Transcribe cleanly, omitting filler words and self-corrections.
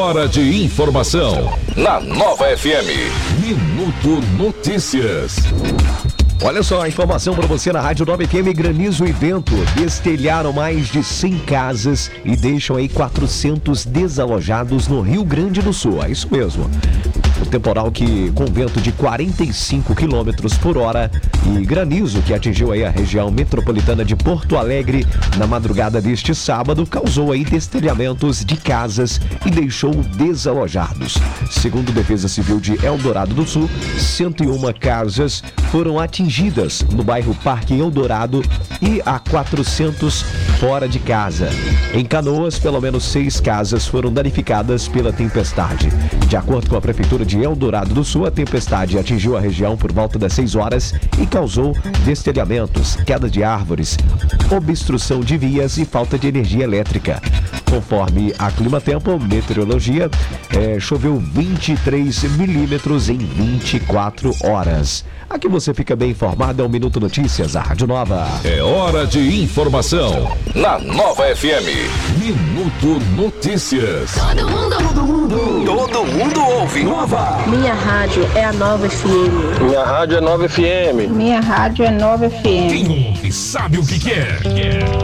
hora de informação na Nova FM. Minuto Notícias. Olha só, a informação para você na Rádio 9 FM. Granizo e vento destelharam mais de 100 casas e deixam aí 400 desalojados no Rio Grande do Sul. É isso mesmo. O temporal que com vento de 45 km por hora e granizo que atingiu aí a região metropolitana de Porto Alegre na madrugada deste sábado causou aí destelhamentos de casas e deixou desalojados. Segundo Defesa Civil de Eldorado do Sul, 101 casas foram atingidas no bairro Parque Eldorado e há 400 fora de casa. Em Canoas, pelo menos 6 casas foram danificadas pela tempestade. De acordo com a Prefeitura de Eldorado do Sul, a tempestade atingiu a região por volta das 6 horas e causou destelhamentos, queda de árvores, obstrução de vias e falta de energia elétrica. Conforme a Climatempo Meteorologia, choveu 23 milímetros em 24 horas. Aqui você fica bem informado, é o Minuto Notícias, a Rádio Nova. É hora de informação na Nova FM. Minuto Notícias. Todo mundo ouve. Nova. Minha rádio é a Nova FM. Minha rádio é Nova FM. Minha rádio é Nova FM. Quem ouve sabe o que quer.